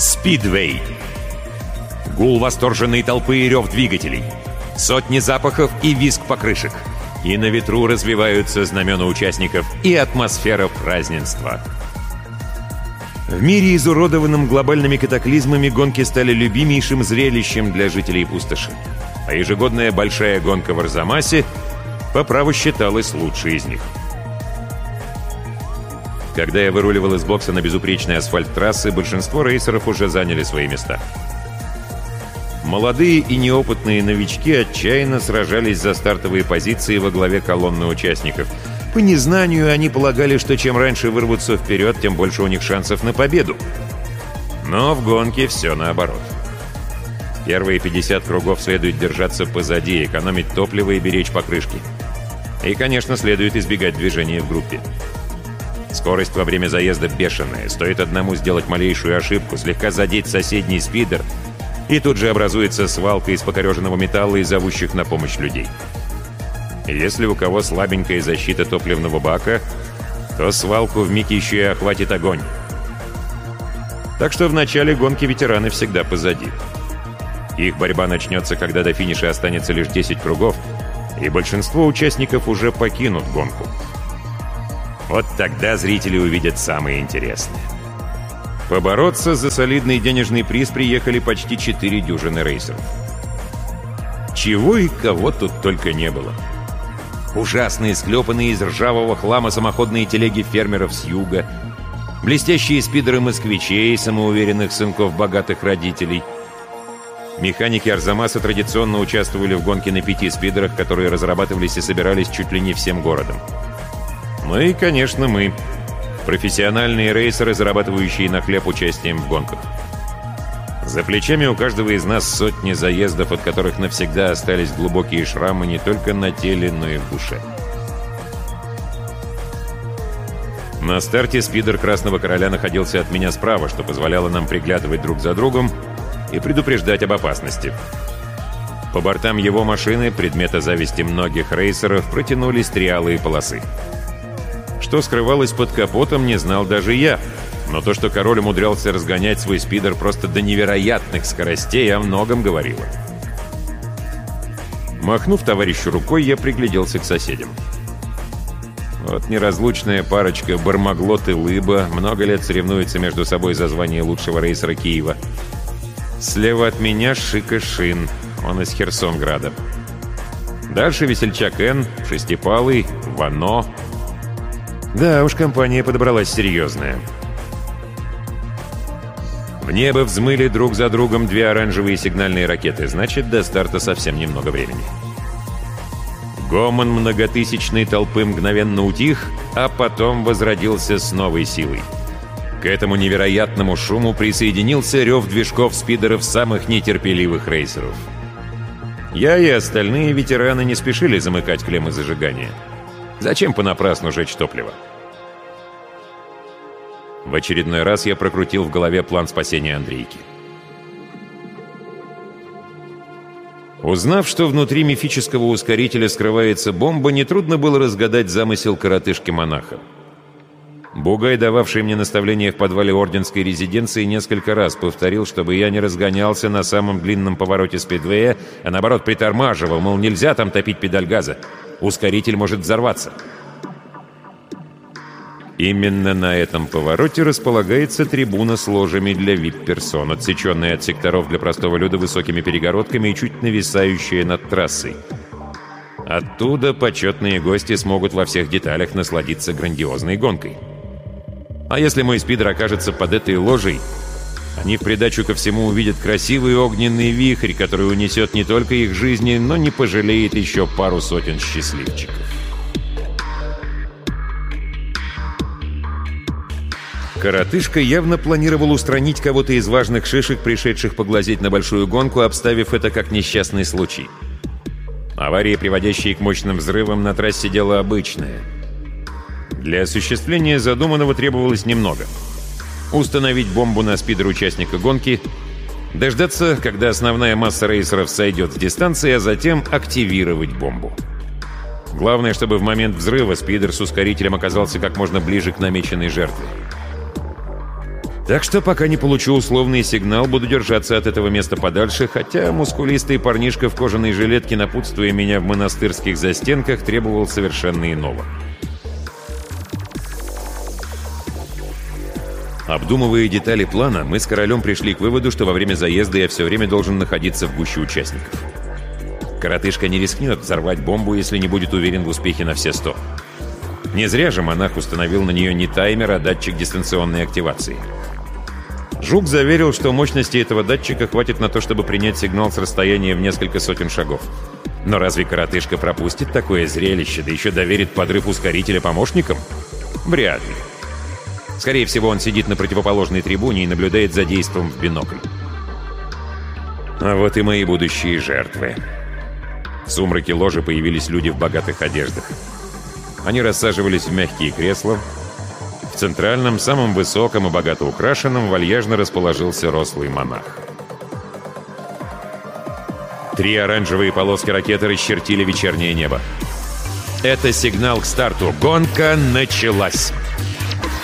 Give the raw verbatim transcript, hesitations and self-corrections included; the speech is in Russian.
Спидвей. Гул восторженной толпы и рев двигателей. Сотни запахов и визг покрышек. И на ветру развиваются знамена участников и атмосфера празднества. В мире, изуродованном глобальными катаклизмами, гонки стали любимейшим зрелищем для жителей пустоши. А ежегодная большая гонка в Арзамасе по праву считалась лучшей из них. Когда я выруливал из бокса на безупречный асфальт трассы, большинство рейсеров уже заняли свои места. Молодые и неопытные новички отчаянно сражались за стартовые позиции во главе колонны участников. По незнанию они полагали, что чем раньше вырвутся вперед, тем больше у них шансов на победу. Но в гонке все наоборот. Первые пятьдесят кругов следует держаться позади, экономить топливо и беречь покрышки. И, конечно, следует избегать движения в группе. Скорость во время заезда бешеная. Стоит одному сделать малейшую ошибку, слегка задеть соседний спидер, и тут же образуется свалка из покореженного металла и зовущих на помощь людей. Если у кого слабенькая защита топливного бака, то свалку вмиг еще и охватит огонь. Так что в начале гонки ветераны всегда позади. Их борьба начнется, когда до финиша останется лишь десять кругов, и большинство участников уже покинут гонку. Вот тогда зрители увидят самое интересное. Побороться за солидный денежный приз приехали почти четыре дюжины рейсеров. Чего и кого тут только не было. Ужасные, склепанные из ржавого хлама самоходные телеги фермеров с юга, блестящие спидеры москвичей, самоуверенных сынков богатых родителей. Механики Арзамаса традиционно участвовали в гонке на пяти спидерах, которые разрабатывались и собирались чуть ли не всем городом. Ну и, конечно, мы. Профессиональные рейсеры, зарабатывающие на хлеб участием в гонках. За плечами у каждого из нас сотни заездов, от которых навсегда остались глубокие шрамы не только на теле, но и в душе. На старте спидер Красного Короля находился от меня справа, что позволяло нам приглядывать друг за другом и предупреждать об опасности. По бортам его машины, предмета зависти многих рейсеров, протянулись три алые полосы. Что скрывалось под капотом, не знал даже я. Но то, что король умудрялся разгонять свой спидер просто до невероятных скоростей, о многом говорило. Махнув товарищу рукой, я пригляделся к соседям. Вот неразлучная парочка Бармаглот и Лыба много лет соревнуются между собой за звание лучшего рейсера Киева. Слева от меня Шика Шин, он из Херсонграда. Дальше весельчак Н, Шестипалый, Вано. Да уж, компания подобралась серьезная. В небо взмыли друг за другом две оранжевые сигнальные ракеты. Значит, до старта совсем немного времени. Гомон многотысячной толпы мгновенно утих, а потом возродился с новой силой. К этому невероятному шуму присоединился рев движков спидеров самых нетерпеливых рейсеров. Я и остальные ветераны не спешили замыкать клеммы зажигания. Зачем понапрасну жечь топливо? В очередной раз я прокрутил в голове план спасения Андрейки. Узнав, что внутри мифического ускорителя скрывается бомба, нетрудно было разгадать замысел коротышки-монаха. Бугай, дававший мне наставления в подвале орденской резиденции, несколько раз повторил, чтобы я не разгонялся на самом длинном повороте спидвея, а наоборот притормаживал, мол, нельзя там топить педаль газа. Ускоритель может взорваться. Именно на этом повороте располагается трибуна с ложами для вип-персон, отсеченная от секторов для простого люда высокими перегородками и чуть нависающая над трассой. Оттуда почетные гости смогут во всех деталях насладиться грандиозной гонкой. А если мой спидер окажется под этой ложей, они в придачу ко всему увидят красивый огненный вихрь, который унесет не только их жизни, но не пожалеет еще пару сотен счастливчиков. Коротышка явно планировал устранить кого-то из важных шишек, пришедших поглазеть на большую гонку, обставив это как несчастный случай. Аварии, приводящие к мощным взрывам, на трассе дело обычное. Для осуществления задуманного требовалось немного. Установить бомбу на спидер участника гонки, дождаться, когда основная масса рейсеров сойдет с дистанции, а затем активировать бомбу. Главное, чтобы в момент взрыва спидер с ускорителем оказался как можно ближе к намеченной жертве. Так что пока не получу условный сигнал, буду держаться от этого места подальше, хотя мускулистый парнишка в кожаной жилетке, напутствуя меня в монастырских застенках, требовал совершенно иного. Обдумывая детали плана, мы с королем пришли к выводу, что во время заезда я все время должен находиться в гуще участников. Коротышка не рискнет взорвать бомбу, если не будет уверен в успехе на все сто. Не зря же монах установил на нее не таймер, а датчик дистанционной активации. Жук заверил, что мощности этого датчика хватит на то, чтобы принять сигнал с расстояния в несколько сотен шагов. Но разве коротышка пропустит такое зрелище, да еще доверит подрыв ускорителя помощникам? Вряд ли. Скорее всего, он сидит на противоположной трибуне и наблюдает за действом в бинокль. А вот и мои будущие жертвы. В сумраке ложи появились люди в богатых одеждах. Они рассаживались в мягкие кресла. В центральном, самом высоком и богато украшенном вальяжно расположился рослый монах. Три оранжевые полоски ракеты расчертили вечернее небо. Это сигнал к старту. Гонка началась!